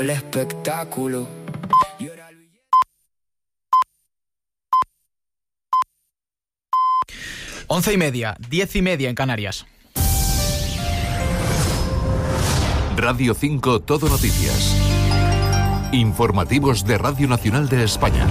El espectáculo. 11:30, 10:30 en Canarias. Radio 5 Todo Noticias. Informativos de Radio Nacional de España.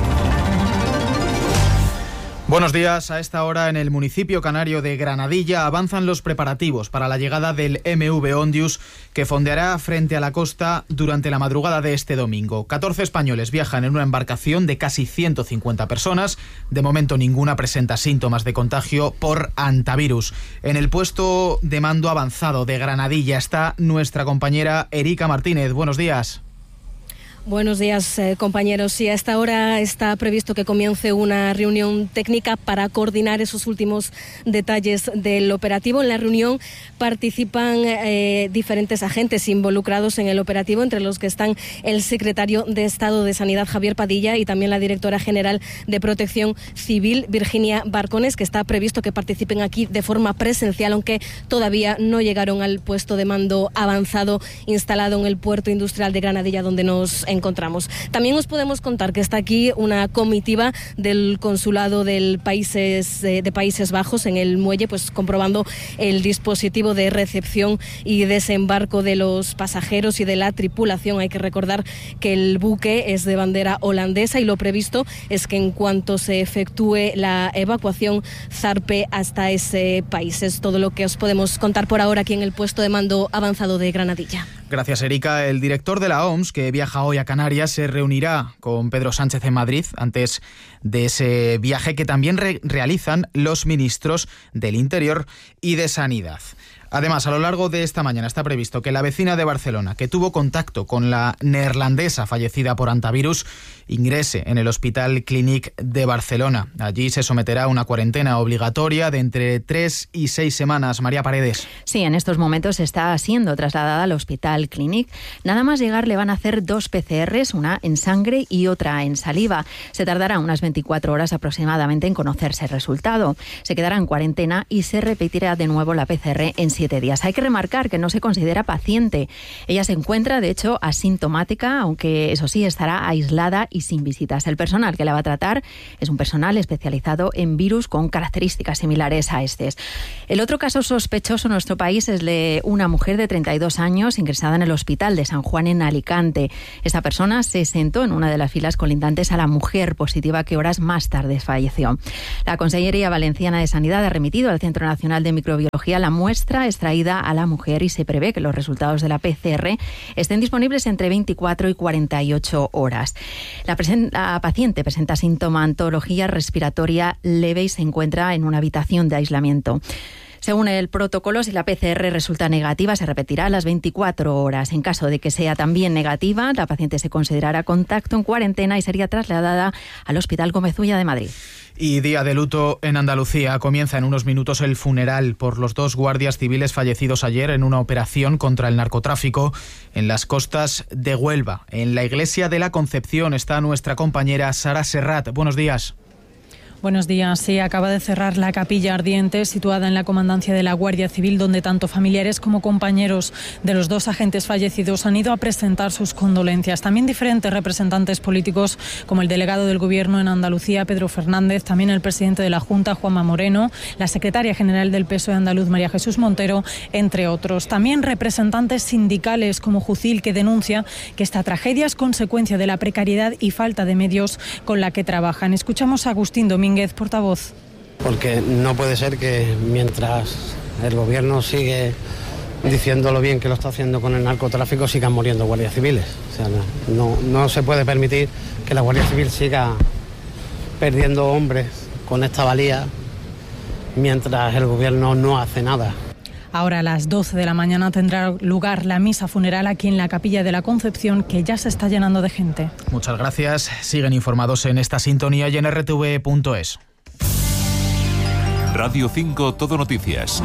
Buenos días. A esta hora en el municipio canario de Granadilla avanzan los preparativos para la llegada del MV Ondius, que fondeará frente a la costa durante la madrugada de este domingo. 14 españoles viajan en una embarcación de casi 150 personas. De momento ninguna presenta síntomas de contagio por hantavirus. En el puesto de mando avanzado de Granadilla está nuestra compañera Erika Martínez. Buenos días. Buenos días, compañeros. Sí, a esta hora está previsto que comience una reunión técnica para coordinar esos últimos detalles del operativo. En la reunión participan diferentes agentes involucrados en el operativo, entre los que están el secretario de Estado de Sanidad, Javier Padilla, y también la directora general de Protección Civil, Virginia Barcones, que está previsto que participen aquí de forma presencial, aunque todavía no llegaron al puesto de mando avanzado instalado en el puerto industrial de Granadilla, donde nos encontramos. También os podemos contar que está aquí una comitiva del consulado de Países Bajos en el muelle, pues comprobando el dispositivo de recepción y desembarco de los pasajeros y de la tripulación. Hay que recordar que el buque es de bandera holandesa y lo previsto es que en cuanto se efectúe la evacuación zarpe hasta ese país. Es todo lo que os podemos contar por ahora aquí en el puesto de mando avanzado de Granadilla. Gracias, Erika. El director de la OMS, que viaja hoy a Canarias, se reunirá con Pedro Sánchez en Madrid antes de ese viaje que también realizan los ministros del Interior y de Sanidad. Además, a lo largo de esta mañana está previsto que la vecina de Barcelona, que tuvo contacto con la neerlandesa fallecida por hantavirus, ingrese en el Hospital Clínic de Barcelona. Allí se someterá a una cuarentena obligatoria de entre 3 y 6 semanas. María Paredes. Sí, en estos momentos está siendo trasladada al Hospital Clínic. Nada más llegar le van a hacer 2 PCRs, una en sangre y otra en saliva. Se tardará unas 24 horas aproximadamente en conocerse el resultado. Se quedará en cuarentena y se repetirá de nuevo la PCR en 7 días. Hay que remarcar que no se considera paciente. Ella se encuentra, de hecho, asintomática, aunque eso sí, estará aislada y sin visitas. El personal que la va a tratar es un personal especializado en virus con características similares a este. El otro caso sospechoso en nuestro país es de una mujer de 32 años ingresada en el Hospital de San Juan en Alicante. Esta persona se sentó en una de las filas colindantes a la mujer positiva que horas más tarde falleció. La Consellería Valenciana de Sanidad ha remitido al Centro Nacional de Microbiología la muestra extraída a la mujer y se prevé que los resultados de la PCR estén disponibles entre 24 y 48 horas. La paciente presenta sintomatología respiratoria leve y se encuentra en una habitación de aislamiento. Según el protocolo, si la PCR resulta negativa, se repetirá a las 24 horas. En caso de que sea también negativa, la paciente se considerará contacto en cuarentena y sería trasladada al Hospital Gómez Ulla de Madrid. Y día de luto en Andalucía. Comienza en unos minutos el funeral por los 2 guardias civiles fallecidos ayer en una operación contra el narcotráfico en las costas de Huelva. En la iglesia de la Concepción está nuestra compañera Sara Serrat. Buenos días. Buenos días. Sí, acaba de cerrar la capilla ardiente situada en la comandancia de la Guardia Civil, donde tanto familiares como compañeros de los 2 agentes fallecidos han ido a presentar sus condolencias. También diferentes representantes políticos, como el delegado del Gobierno en Andalucía, Pedro Fernández, también el presidente de la Junta, Juanma Moreno, la secretaria general del PSOE andaluz, María Jesús Montero, entre otros. También representantes sindicales como Jucil, que denuncia que esta tragedia es consecuencia de la precariedad y falta de medios con la que trabajan. Escuchamos a Agustín Domínguez, portavoz. Porque no puede ser que mientras el gobierno sigue diciendo lo bien que lo está haciendo con el narcotráfico, sigan muriendo guardias civiles. O sea, no se puede permitir que la Guardia Civil siga perdiendo hombres con esta valía mientras el gobierno no hace nada. Ahora a las 12 de la mañana tendrá lugar la misa funeral aquí en la Capilla de la Concepción, que ya se está llenando de gente. Muchas gracias. Siguen informados en esta sintonía y en rtv.es. Radio 5 Todo Noticias.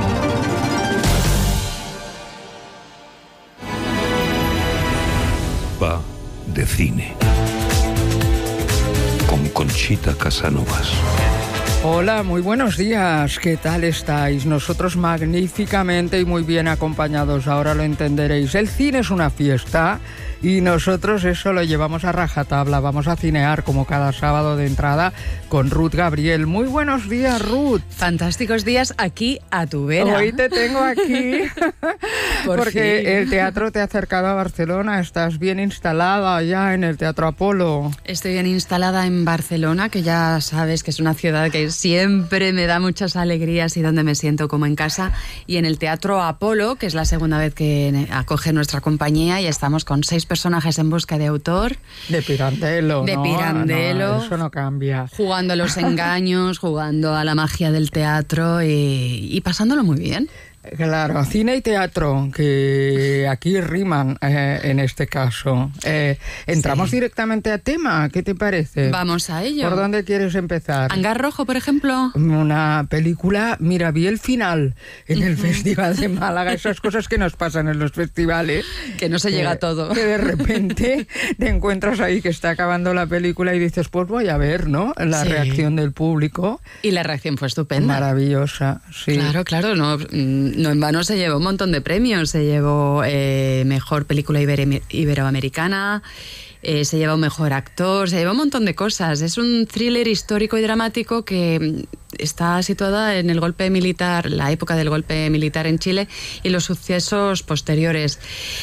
Va de cine. Con Conchita Casanovas. Hola, muy buenos días. ¿Qué tal estáis? Nosotros magníficamente y muy bien acompañados. Ahora lo entenderéis. El cine es una fiesta y nosotros eso lo llevamos a rajatabla. Vamos a cinear como cada sábado de entrada con Ruth Gabriel. Muy buenos días, Ruth. Fantásticos días aquí a tu vera. Hoy te tengo aquí porque el teatro te ha acercado a Barcelona. Estás bien instalada ya en el Teatro Apolo. Estoy bien instalada en Barcelona, que ya sabes que es una ciudad que siempre me da muchas alegrías y donde me siento como en casa. Y en el Teatro Apolo, que es la segunda vez que acoge nuestra compañía, y estamos con 6 personajes en busca de autor. De Pirandello. De Pirandello. No, eso no cambia. Jugando a los engaños, jugando a la magia del teatro y pasándolo muy bien. Claro, cine y teatro, que aquí riman en este caso. Entramos directamente a tema, ¿qué te parece? Vamos a ello. ¿Por dónde quieres empezar? ¿Hangar Rojo, por ejemplo? Una película, mira, vi el final en el Festival de Málaga, esas cosas que nos pasan en los festivales. Que no se llega a todo. Que de repente te encuentras ahí que está acabando la película y dices, pues voy a ver, ¿no? La reacción del público. Y la reacción fue estupenda. Maravillosa, sí. Claro, no en vano se llevó un montón de premios. Se llevó mejor película iberoamericana, se llevó mejor actor, se llevó un montón de cosas. Es un thriller histórico y dramático que está situada en el golpe militar, la época del golpe militar en Chile y los sucesos posteriores.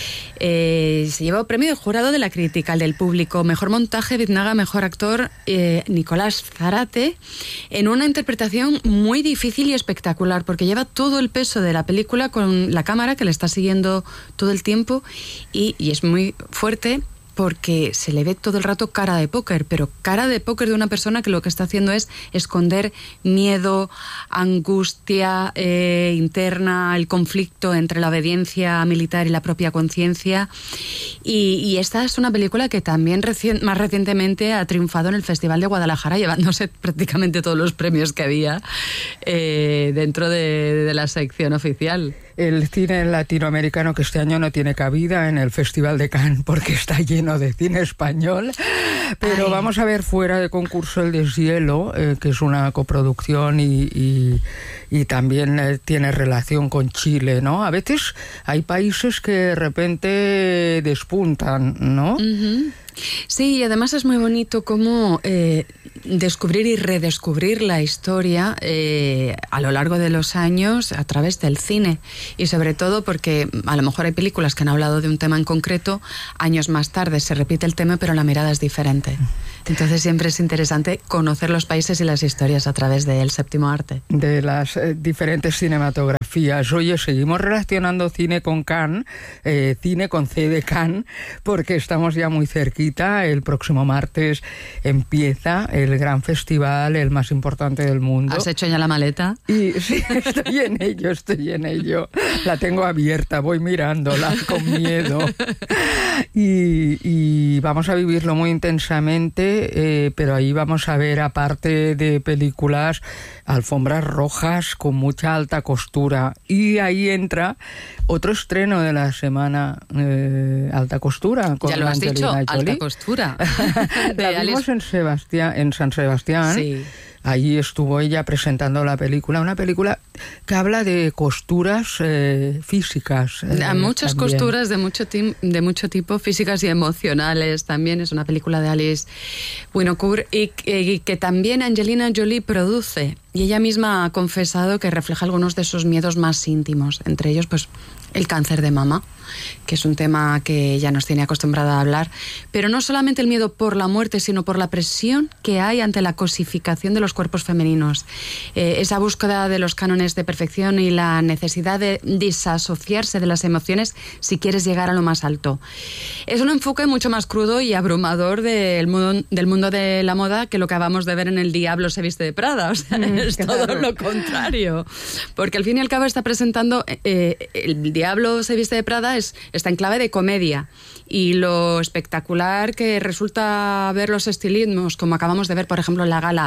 Se llevó premio de jurado de la crítica, el del público, mejor montaje, Biznaga, mejor actor, Nicolás Zárate, en una interpretación muy difícil y espectacular, porque lleva todo el peso de la película con la cámara que le está siguiendo todo el tiempo y es muy fuerte, porque se le ve todo el rato cara de póker, pero cara de póker de una persona que lo que está haciendo es esconder miedo, angustia interna, el conflicto entre la obediencia militar y la propia conciencia. Y esta es una película que también más recientemente ha triunfado en el Festival de Guadalajara, llevándose prácticamente todos los premios que había dentro de la sección oficial. El cine latinoamericano, que este año no tiene cabida en el Festival de Cannes porque está lleno de cine español, pero vamos a ver fuera de concurso El Deshielo, que es una coproducción y también tiene relación con Chile, ¿no? A veces hay países que de repente despuntan, ¿no? Uh-huh. Sí, y además es muy bonito cómo descubrir y redescubrir la historia a lo largo de los años a través del cine, y sobre todo porque a lo mejor hay películas que han hablado de un tema en concreto, años más tarde se repite el tema pero la mirada es diferente. Entonces siempre es interesante conocer los países y las historias a través del séptimo arte. De las diferentes cinematografías. Oye, seguimos relacionando cine con Cannes, cine con C de Cannes, porque estamos ya muy cerquita. El próximo martes empieza el gran festival, el más importante del mundo. ¿Has hecho ya la maleta? Y sí, estoy en ello. La tengo abierta, voy mirándola con miedo. Y vamos a vivirlo muy intensamente, pero ahí vamos a ver, aparte de películas, alfombras rojas con mucha alta costura. Y ahí entra otro estreno de la semana, alta costura. Con ya lo has Angelina dicho, Jolie. alta costura. La vimos en San Sebastián. Sí. Allí estuvo ella presentando la película, una película que habla de costuras físicas. Muchas también. costuras de mucho tipo, físicas y emocionales también. Es una película de Alice Winocour y que también Angelina Jolie produce. Y ella misma ha confesado que refleja algunos de sus miedos más íntimos, entre ellos pues el cáncer de mama, que es un tema que ella nos tiene acostumbrada a hablar, pero no solamente el miedo por la muerte, sino por la presión que hay ante la cosificación de los cuerpos femeninos, esa búsqueda de los cánones de perfección y la necesidad de disasociarse de las emociones si quieres llegar a lo más alto. Es un enfoque mucho más crudo y abrumador del mundo de la moda que lo que acabamos de ver en El Diablo se viste de Prada, o sea, es todo lo contrario, porque al fin y al cabo está presentando El Diablo se viste de Prada está en clave de comedia, y lo espectacular que resulta ver los estilismos, como acabamos de ver por ejemplo en la gala Met,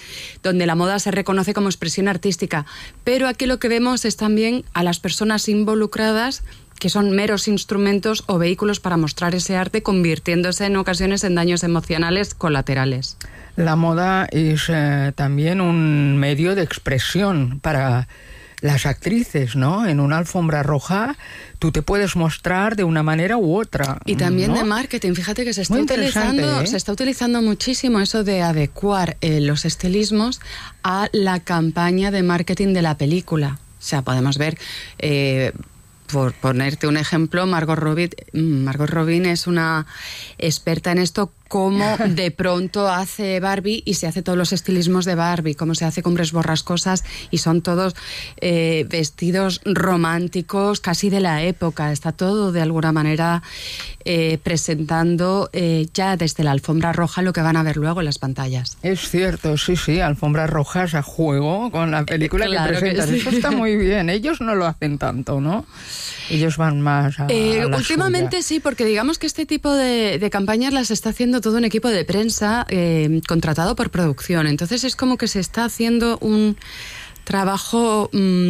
donde la moda se reconoce como expresión artística. Pero aquí lo que vemos es también a las personas involucradas, que son meros instrumentos o vehículos para mostrar ese arte, convirtiéndose en ocasiones en daños emocionales colaterales. La moda es también un medio de expresión para las actrices, ¿no? En una alfombra roja tú te puedes mostrar de una manera u otra. Y también, ¿no?, de ¿no? marketing. Fíjate que se está utilizando muchísimo eso de adecuar los estilismos a la campaña de marketing de la película. O sea, podemos ver, por ponerte un ejemplo, Margot Robbie es una experta en esto, cómo de pronto hace Barbie y se hace todos los estilismos de Barbie, cómo se hace Cumbres Borrascosas y son todos vestidos románticos casi de la época. Está todo de alguna manera presentando ya desde la alfombra roja lo que van a ver luego en las pantallas. Es cierto, sí, alfombras rojas a juego con la película claro que presentan. que sí. Eso está muy bien. Ellos no lo hacen tanto, ¿no? Ellos van más a la últimamente suya. sí, porque digamos que este tipo de campañas las está haciendo todo un equipo de prensa contratado por producción. Entonces es como que se está haciendo un trabajo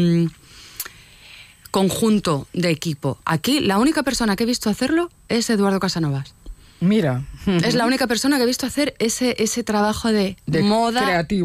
conjunto de equipo. Aquí la única persona que he visto hacerlo es Eduardo Casanovas. Mira. Es la única persona que he visto hacer ese trabajo de moda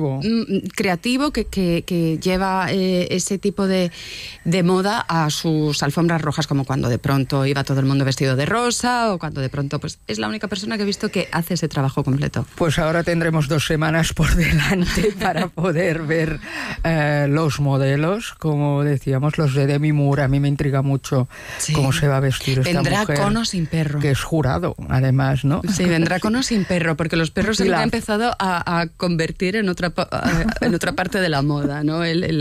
creativo que lleva ese tipo de moda a sus alfombras rojas, como cuando de pronto iba todo el mundo vestido de rosa o cuando de pronto, pues es la única persona que he visto que hace ese trabajo completo. Pues ahora tendremos 2 semanas por delante para poder ver los modelos, como decíamos, los de Demi Moore. A mí me intriga mucho cómo se va a vestir esta Vendrá mujer. con o sin perro. Que es jurado, además, ¿no? Sí, vendrá con o sin perro, porque los perros se han empezado a convertir en otra parte de la moda, ¿no?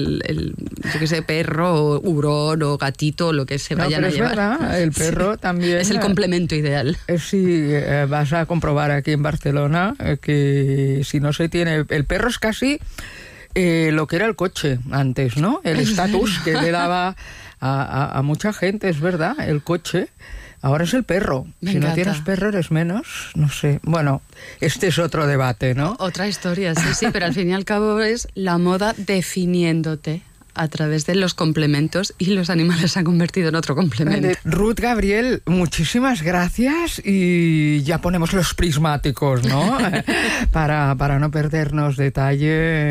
Yo qué sé, perro, o hurón o gatito, lo que se vayan a llevar. Es verdad, el perro también... Es el complemento ideal. Sí, vas a comprobar aquí en Barcelona que si no se tiene... El perro es casi lo que era el coche antes, ¿no? El estatus que le daba a mucha gente, es verdad, el coche... Ahora es el perro. Si no tienes perro eres menos, no sé. Bueno, este es otro debate, ¿no? Otra historia, sí, pero al fin y al cabo es la moda definiéndote a través de los complementos y los animales se han convertido en otro complemento. Ruth Gabriel, muchísimas gracias y ya ponemos los prismáticos, ¿no? para no perdernos detalle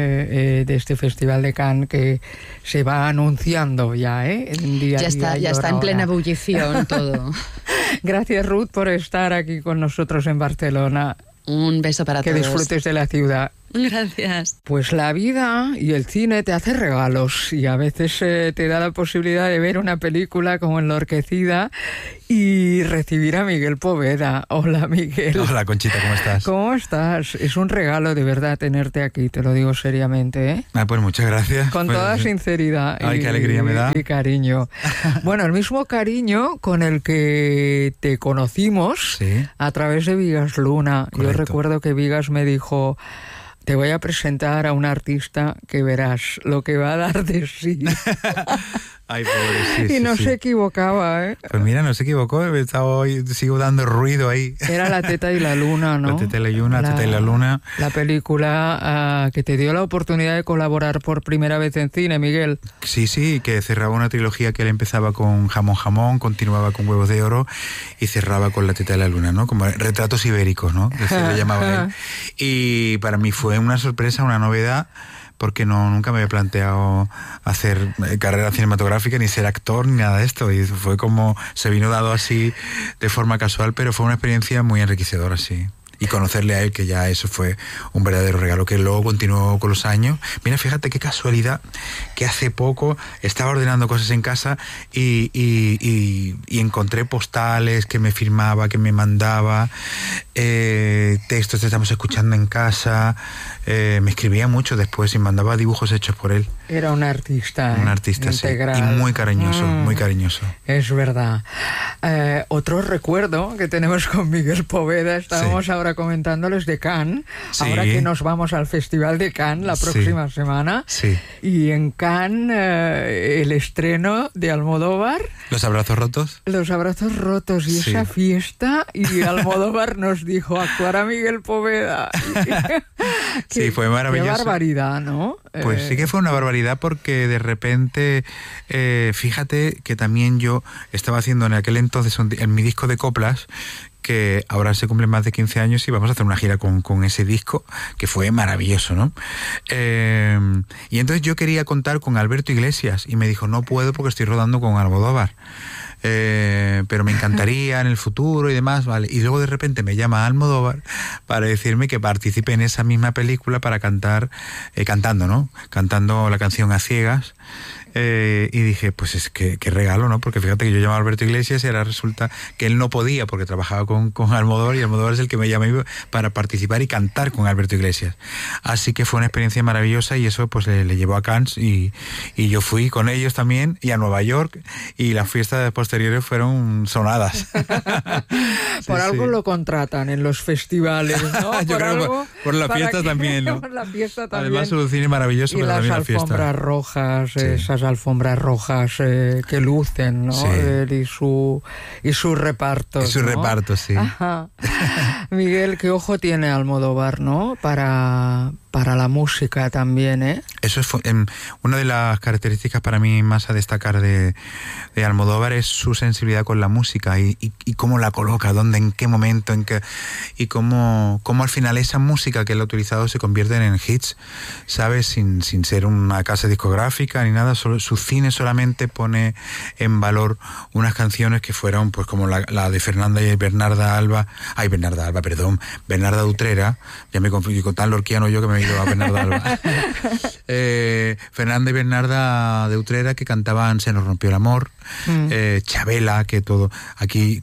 de este Festival de Cannes que se va anunciando ya, en día a día. Ya está en plena ebullición todo. Gracias, Ruth, por estar aquí con nosotros en Barcelona. Un beso para todos. Que disfrutes de la ciudad. Gracias. Pues la vida y el cine te hace regalos y a veces te da la posibilidad de ver una película como Enloquecida y recibir a Miguel Poveda. Hola, Miguel. Hola, Conchita, ¿cómo estás? ¿Cómo estás? Es un regalo de verdad tenerte aquí, te lo digo seriamente, ¿eh? Pues muchas gracias. Con pues, toda sinceridad. Ay, qué alegría me da. Y cariño. Bueno, el mismo cariño con el que te conocimos a través de Vigas Luna. Correcto. Yo recuerdo que Vigas me dijo... Te voy a presentar a un artista que verás lo que va a dar de sí. Ay, pobre, sí, y no se equivocaba, ¿eh? Pues mira, no se equivocó, sigo dando ruido ahí. Era La Teta y la Luna, ¿no? La Teta y la Luna, La Teta y la Luna. La película que te dio la oportunidad de colaborar por primera vez en cine, Miguel. Sí, que cerraba una trilogía que él empezaba con Jamón, continuaba con Huevos de Oro y cerraba con La Teta y la Luna, ¿no? Como retratos ibéricos, ¿no? Que se le llamaba él. Y para mí fue una sorpresa, una novedad, porque nunca me había planteado hacer carrera cinematográfica, ni ser actor, ni nada de esto. Y fue como, se vino dado así de forma casual, pero fue una experiencia muy enriquecedora, sí. Y conocerle a él, que ya eso fue un verdadero regalo, que luego continuó con los años. Mira, fíjate qué casualidad, que hace poco estaba ordenando cosas en casa y encontré postales que me firmaba, que me mandaba, textos que estamos escuchando en casa, me escribía mucho después y mandaba dibujos hechos por él. Era un artista. Un artista, integral. Sí. Y muy cariñoso, muy cariñoso. Es verdad. Otro recuerdo que tenemos con Miguel Poveda, estábamos ahora comentándoles de Cannes, ahora que nos vamos al Festival de Cannes la próxima semana. Sí. Y en Cannes el estreno de Almodóvar. ¿Los abrazos rotos? Los abrazos rotos y esa fiesta, y Almodóvar nos nos dijo actuar a Miguel Poveda. Sí, fue maravilloso. Qué barbaridad, ¿no? Pues sí que fue una barbaridad porque de repente, fíjate que también yo estaba haciendo en aquel entonces en mi disco de coplas, que ahora se cumplen más de 15 años y vamos a hacer una gira con ese disco, que fue maravilloso, ¿no? Y entonces yo quería contar con Alberto Iglesias y me dijo, no puedo porque estoy rodando con Almodóvar. Pero me encantaría en el futuro y demás, ¿vale? Y luego de repente me llama Almodóvar para decirme que participe en esa misma película para cantar, cantando, ¿no? Cantando la canción A Ciegas. Y dije, pues es que qué regalo, ¿no? Porque fíjate que yo llamaba a Alberto Iglesias y ahora resulta que él no podía porque trabajaba con Almodóvar, y Almodóvar es el que me llama para participar y cantar con Alberto Iglesias. Así que fue una experiencia maravillosa y eso pues le llevó a Cannes y yo fui con ellos también y a Nueva York, y las fiestas posteriores fueron sonadas. Por algo lo contratan en los festivales, ¿no? Yo creo por la fiesta también, ¿no? Por la fiesta también. Además su cine maravilloso, y pero también la fiesta. Las alfombras rojas, esas alfombras rojas que lucen, ¿no? Sí. Y su reparto. Y su reparto, sí. Ajá. Miguel, qué ojo tiene Almodóvar, ¿no? Para la música también, ¿eh? Eso es una de las características para mí más a destacar de Almodóvar, es su sensibilidad con la música y cómo la coloca, dónde, en qué momento, y cómo al final esa música que él ha utilizado se convierte en hits, ¿sabes? Sin ser una casa discográfica ni nada, su cine solamente pone en valor unas canciones que fueron pues como la de Fernanda y Bernarda Utrera, ya me confundí con tan lorquiano yo que me he ido a Bernarda Alba. Fernanda y Bernarda de Utrera, que cantaban Se nos rompió el amor, Chabela, que todo aquí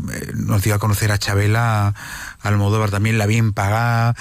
nos dio a conocer a Chabela, Almodóvar también, La bien pagada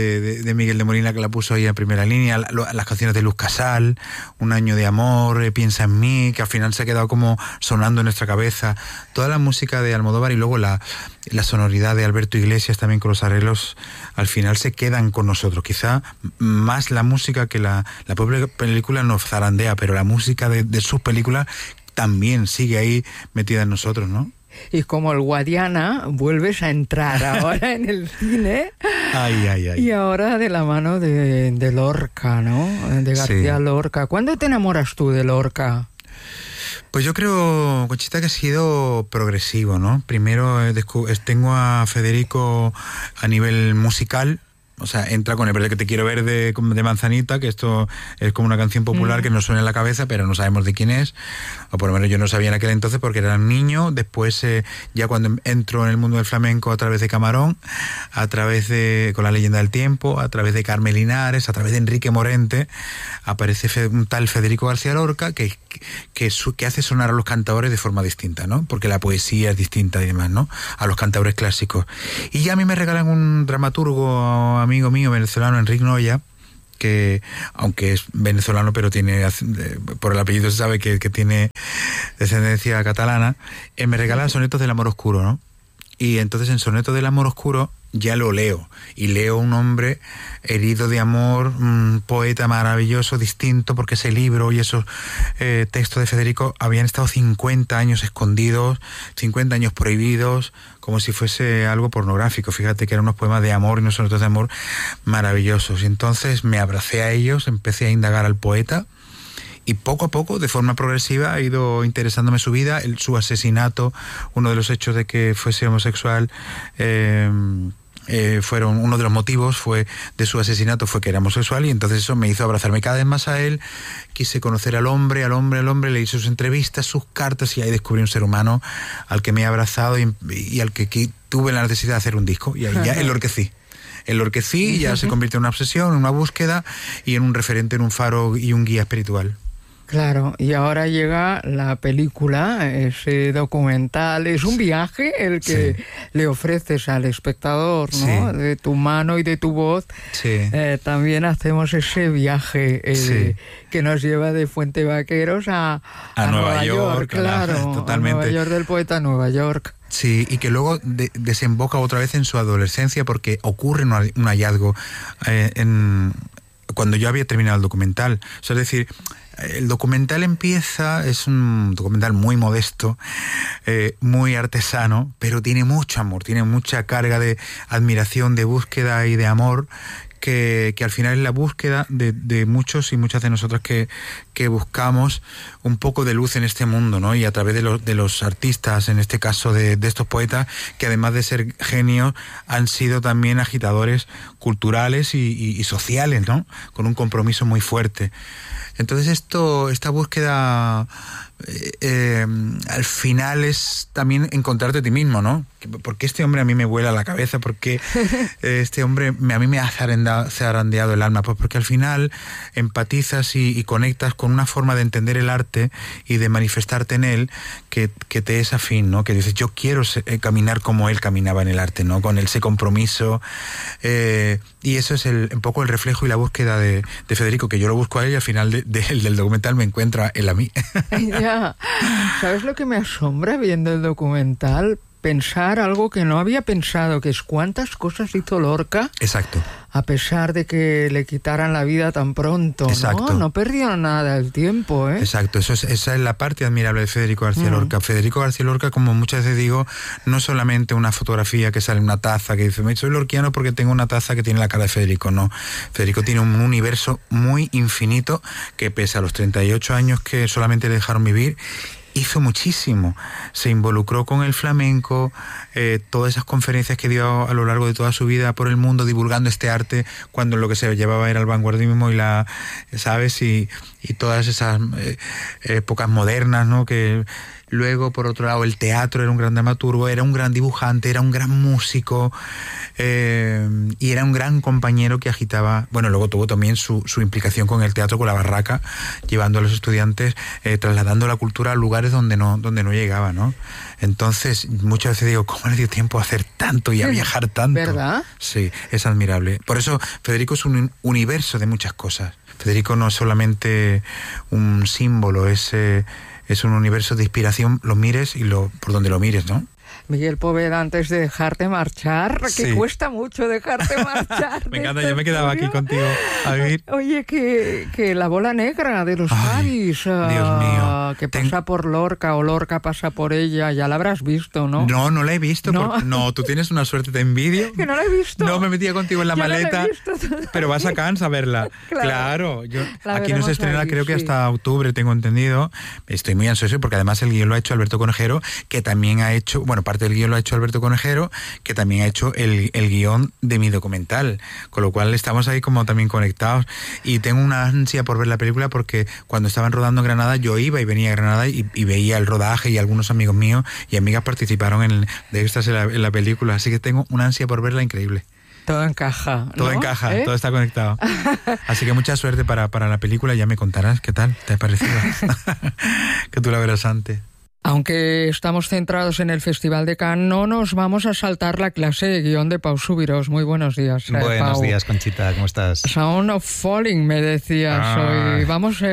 de Miguel de Molina, que la puso ahí en primera línea, las canciones de Luz Casal, Un año de amor, Piensa en mí, que al final se ha quedado como sonando en nuestra cabeza, toda la música de Almodóvar, y luego la sonoridad de Alberto Iglesias también con los arreglos, al final se quedan con nosotros. Quizá más la música que la propia película nos zarandea, pero la música de sus películas también sigue ahí metida en nosotros, ¿no? Y como el Guadiana, vuelves a entrar ahora en el cine. Ay. Y ahora de la mano de Lorca, ¿no? De García Lorca. ¿Cuándo te enamoras tú de Lorca? Pues yo creo, Conchita, que ha sido progresivo, ¿no? Primero tengo a Federico a nivel musical. O sea, entra con el verde que te quiero ver de Manzanita, que esto es como una canción popular que nos suena en la cabeza, pero no sabemos de quién es, o por lo menos yo no sabía en aquel entonces porque era un niño. Después, ya cuando entro en el mundo del flamenco, a través de Camarón, a través de Con la leyenda del tiempo, a través de Carmen Linares, a través de Enrique Morente, aparece un tal Federico García Lorca que hace sonar a los cantadores de forma distinta, ¿no? Porque la poesía es distinta y demás, ¿no? A los cantadores clásicos. Y ya a mí me regalan un dramaturgo amigo mío venezolano, Enrique Noya, que aunque es venezolano pero tiene, por el apellido se sabe que tiene descendencia catalana, me regala Sonetos del amor oscuro, ¿no? Y entonces en Sonetos del amor oscuro ya lo leo, y leo un hombre herido de amor, un poeta maravilloso, distinto, porque ese libro y esos textos de Federico habían estado 50 años escondidos, 50 años prohibidos, como si fuese algo pornográfico. Fíjate que eran unos poemas de amor y unos sonetos de amor maravillosos. Y entonces me abracé a ellos, empecé a indagar al poeta, y poco a poco, de forma progresiva, ha ido interesándome su vida, su asesinato, uno de los hechos de que fuese homosexual, uno de los motivos de su asesinato fue que era homosexual, y entonces eso me hizo abrazarme cada vez más a él. Quise conocer al hombre, leí sus entrevistas, sus cartas, y ahí descubrí un ser humano al que me he abrazado y al que tuve la necesidad de hacer un disco, y ahí ya enloquecí, y ya se convirtió en una obsesión, en una búsqueda y en un referente, en un faro y un guía espiritual. Claro, y ahora llega la película, ese documental, es un viaje el que le ofreces al espectador, ¿no? Sí. De tu mano y de tu voz. Sí. También hacemos ese viaje que nos lleva de Fuente Vaqueros a Nueva York, claro, totalmente. A Nueva York del poeta, Nueva York. Sí, y que luego desemboca otra vez en su adolescencia, porque ocurre un hallazgo cuando yo había terminado el documental. O sea, es decir, el documental empieza, es un documental muy modesto, muy artesano, pero tiene mucho amor, tiene mucha carga de admiración, de búsqueda y de amor, que al final es la búsqueda de muchos y muchas de nosotras que buscamos un poco de luz en este mundo, ¿no? Y a través de los artistas, en este caso de estos poetas, que además de ser genios, han sido también agitadores culturales y sociales, ¿no? Con un compromiso muy fuerte. Entonces esta búsqueda al final es también encontrarte a ti mismo, ¿no? Porque este hombre a mí me vuela la cabeza, porque este hombre a mí me ha zarandeado el alma, pues porque al final empatizas y conectas con una forma de entender el arte y de manifestarte en él que te es afín, ¿no? Que dices, yo quiero caminar como él caminaba en el arte, ¿no? Con ese compromiso, y eso es un poco el reflejo y la búsqueda de Federico, que yo lo busco a él y al final del documental me encuentra él a mí. Ya. ¿Sabes lo que me asombra viendo el documental? Pensar algo que no había pensado, que es cuántas cosas hizo Lorca. Exacto. A pesar de que le quitaran la vida tan pronto. Exacto. No perdió nada el tiempo, ¿eh? Exacto, esa es la parte admirable de Federico García Lorca. Federico García Lorca, como muchas veces digo, no es solamente una fotografía que sale en una taza, que dice, soy lorquiano porque tengo una taza que tiene la cara de Federico. No, Federico tiene un universo muy infinito que pese a los 38 años que solamente le dejaron vivir, hizo muchísimo, se involucró con el flamenco, todas esas conferencias que dio a lo largo de toda su vida por el mundo divulgando este arte, cuando lo que se llevaba era el vanguardismo y ¿sabes? Y todas esas épocas modernas, ¿no? Que luego, por otro lado, el teatro, era un gran dramaturgo, era un gran dibujante, era un gran músico, y era un gran compañero que agitaba. Bueno, luego tuvo también su implicación con el teatro, con la barraca, llevando a los estudiantes, trasladando la cultura a lugares donde no llegaba, ¿no? Entonces, muchas veces digo, ¿cómo le dio tiempo a hacer tanto y a viajar tanto? ¿Verdad? Sí, es admirable. Por eso, Federico es un universo de muchas cosas. Federico no es solamente un símbolo, es un universo de inspiración, lo mires y por donde lo mires, ¿no? Miguel Poveda, antes de dejarte marchar, que sí, cuesta mucho dejarte marchar. Me encanta, yo me quedaba aquí contigo a vivir. Oye, que la bola negra de los Javis, Dios mío, que pasa por Lorca o Lorca pasa por ella, ya la habrás visto, ¿no? No la he visto. No, tú tienes una suerte, te envidio. Que no la he visto. No, me metía contigo en la maleta, pero vas a Cannes a verla. Claro, aquí no se estrena, creo que hasta octubre, tengo entendido. Estoy muy ansioso porque además el guión lo ha hecho Alberto Conejero, que también ha hecho, bueno, parte del guión lo ha hecho Alberto Conejero, que también ha hecho el guión de mi documental, con lo cual estamos ahí como también conectados, y tengo una ansia por ver la película porque cuando estaban rodando en Granada yo iba y venía a Granada y veía el rodaje, y algunos amigos míos y amigas participaron de estas en la película, así que tengo una ansia por verla increíble. Todo encaja, ¿no? Todo encaja, todo está conectado. Así que mucha suerte para la película, ya me contarás qué tal te ha parecido. Que tú la verás antes. Aunque estamos centrados en el Festival de Cannes, no nos vamos a saltar la clase de guión de Pau Subirós. Muy buenos días, Buenos Pau. días, Conchita, ¿cómo estás? Sound of Falling, me decías hoy. Vamos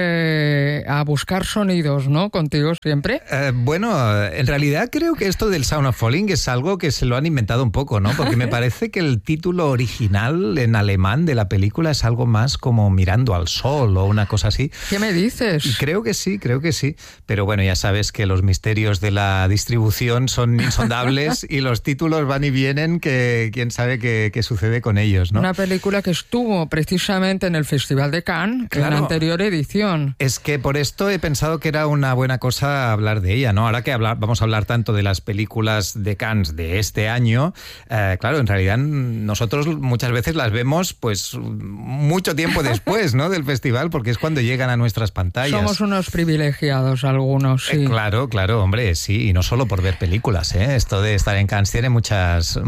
a buscar sonidos, ¿no? Contigo siempre. Bueno, en realidad creo que esto del Sound of Falling es algo que se lo han inventado un poco, ¿no? Porque me parece que el título original en alemán de la película es algo más como Mirando al Sol o una cosa así. ¿Qué me dices? Y creo que sí. Pero bueno, ya sabes que los misterios de la distribución son insondables y los títulos van y vienen, que quién sabe qué sucede con ellos, ¿no? Una película que estuvo precisamente en el Festival de Cannes, claro, en la anterior edición. Es que por esto he pensado que era una buena cosa hablar de ella, ¿no? Ahora que vamos a hablar tanto de las películas de Cannes de este año, claro, en realidad nosotros muchas veces las vemos pues mucho tiempo después, ¿no? Del festival, porque es cuando llegan a nuestras pantallas. Somos unos privilegiados algunos, sí. Claro, hombre, sí, y no solo por ver películas, ¿eh? Esto de estar en Cannes tiene muchas...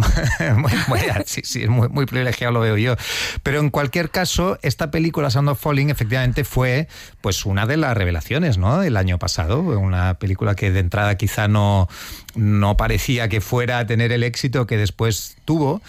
sí, es muy privilegiado, lo veo yo. Pero en cualquier caso, esta película, Sound of Falling, efectivamente fue pues una de las revelaciones, ¿no? El año pasado, una película que de entrada quizá no no parecía que fuera a tener el éxito que después tuvo.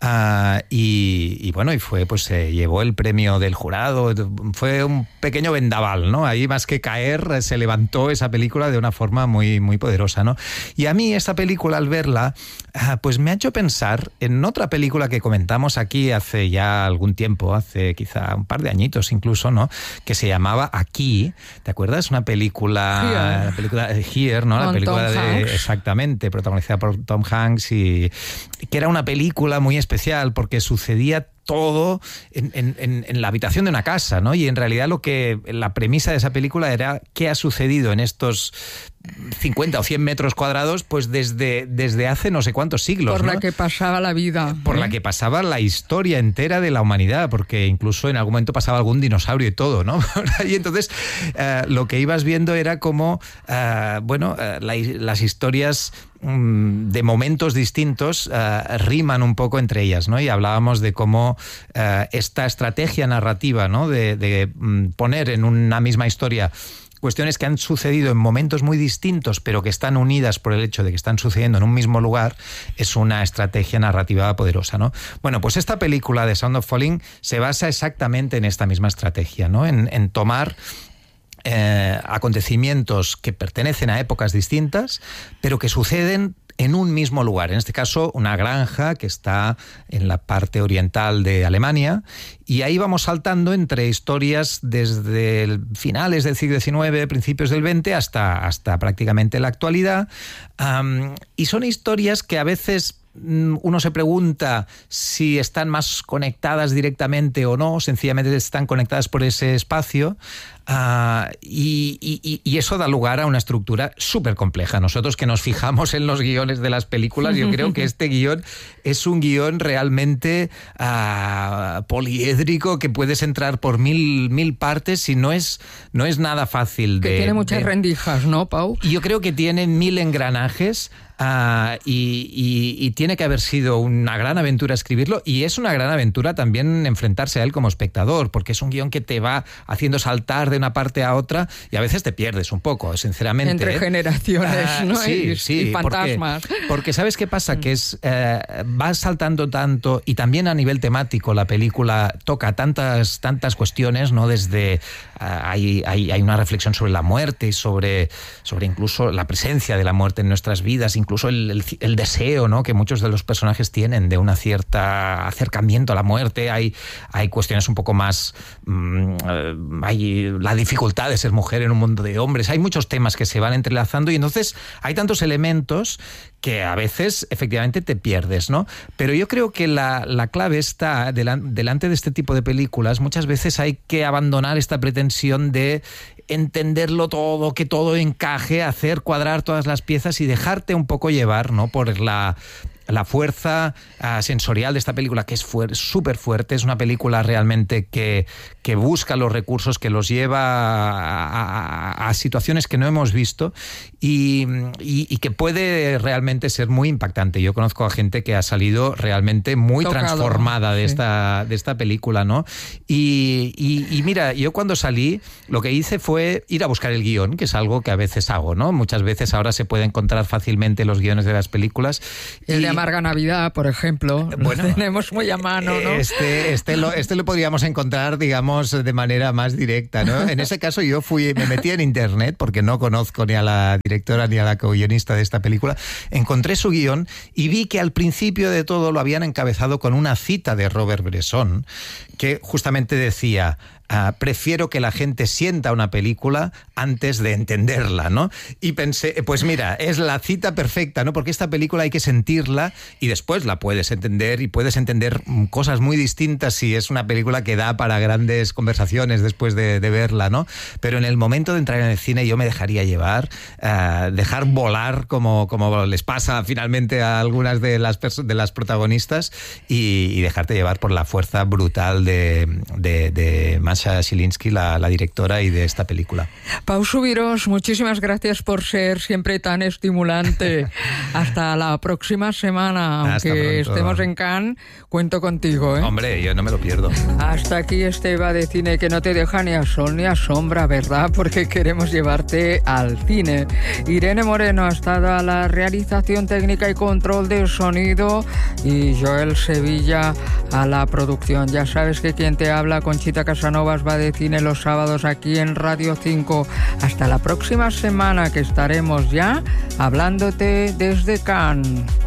Y bueno, y fue, pues se llevó el premio del jurado. Fue un pequeño vendaval, ¿no? Ahí, más que caer, se levantó esa película de una forma muy, muy poderosa, ¿no? Y a mí esta película, al verla, pues me ha hecho pensar en otra película que comentamos aquí hace ya algún tiempo, hace quizá un par de añitos incluso, ¿no? Que se llamaba Aquí. ¿Te acuerdas? Una película, la película Here, ¿no? La película Tom Hanks. exactamente, protagonizada por Tom Hanks, y que era una película muy especial porque sucedía todo en la habitación de una casa, ¿no? Y en realidad la premisa de esa película era qué ha sucedido en estos 50 o 100 metros cuadrados, pues desde hace no sé cuántos siglos, Por ¿no? la que pasaba la vida. Por la que pasaba la historia entera de la humanidad, porque incluso en algún momento pasaba algún dinosaurio y todo, ¿no? Y entonces lo que ibas viendo era como, las historias de momentos distintos riman un poco entre ellas, ¿no? Y hablábamos de cómo esta estrategia narrativa, ¿no? de poner en una misma historia cuestiones que han sucedido en momentos muy distintos, pero que están unidas por el hecho de que están sucediendo en un mismo lugar, es una estrategia narrativa poderosa, ¿no? Bueno, pues esta película de Sound of Falling se basa exactamente en esta misma estrategia, ¿no? En tomar acontecimientos que pertenecen a épocas distintas, pero que suceden en un mismo lugar. En este caso, una granja que está en la parte oriental de Alemania, y ahí vamos saltando entre historias desde finales del siglo XIX, principios del XX, hasta prácticamente la actualidad. Y son historias que a veces uno se pregunta si están más conectadas directamente o no, sencillamente están conectadas por ese espacio. Y eso da lugar a una estructura súper compleja. Nosotros que nos fijamos en los guiones de las películas, yo creo que este guión es un guión realmente poliédrico, que puedes entrar por mil partes, y no es nada fácil. Que tiene muchas rendijas, ¿no, Pau? Yo creo que tiene 1000 engranajes. Y tiene que haber sido una gran aventura escribirlo, y es una gran aventura también enfrentarse a él como espectador, porque es un guión que te va haciendo saltar de una parte a otra y a veces te pierdes un poco, sinceramente. Entre generaciones, ¿no? Sí, y fantasmas. Porque ¿sabes qué pasa? Que vas saltando tanto, y también a nivel temático la película toca tantas cuestiones, ¿no? Desde hay una reflexión sobre la muerte y sobre incluso la presencia de la muerte en nuestras vidas, incluso el deseo, ¿no? que muchos de los personajes tienen de una cierta acercamiento a la muerte. Hay cuestiones un poco más, hay la dificultad de ser mujer en un mundo de hombres. Hay muchos temas que se van entrelazando, y entonces hay tantos elementos que a veces efectivamente te pierdes, ¿no? Pero yo creo que la clave está delante de este tipo de películas. Muchas veces hay que abandonar esta pretensión de entenderlo todo, que todo encaje, hacer cuadrar todas las piezas y dejarte un poco llevar, ¿no? por la fuerza sensorial de esta película, que es súper fuerte. Es una película realmente que busca los recursos, que los lleva a situaciones que no hemos visto, y que puede realmente ser muy impactante. Yo conozco a gente que ha salido realmente muy transformada de esta película, ¿no? Y mira, yo cuando salí, lo que hice fue ir a buscar el guión, que es algo que a veces hago, ¿no? Muchas veces ahora se puede encontrar fácilmente los guiones de las películas. El de Amarga Navidad, por ejemplo, bueno, lo tenemos muy a mano, ¿no? Este lo podríamos encontrar, digamos, de manera más directa, ¿no? En ese caso yo me metí en internet, porque no conozco ni a la directora ni a la co-guionista de esta película. Encontré su guión y vi que al principio de todo lo habían encabezado con una cita de Robert Bresson, que justamente decía: prefiero que la gente sienta una película antes de entenderla, ¿no? Y pensé, pues mira, es la cita perfecta, ¿no? Porque esta película hay que sentirla y después la puedes entender, y puedes entender cosas muy distintas si es una película que da para grandes conversaciones después de verla, ¿no? Pero en el momento de entrar en el cine yo me dejaría llevar, dejar volar como les pasa finalmente a algunas de las protagonistas, y dejarte llevar por la fuerza brutal de Manchester Natasha Silinsky, la directora y de esta película. Pau Subirós, muchísimas gracias por ser siempre tan estimulante. Hasta la próxima semana. Aunque estemos en Cannes, cuento contigo, ¿eh? Hombre, yo no me lo pierdo. Hasta aquí este Va de Cine que no te deja ni a sol ni a sombra, ¿verdad? Porque queremos llevarte al cine. Irene Moreno ha estado a la realización técnica y control de sonido y Joel Sevilla a la producción. Ya sabes que quien te habla, Conchita Casanovas, Va de Cine los sábados aquí en Radio 5. Hasta la próxima semana, que estaremos ya hablándote desde Cannes.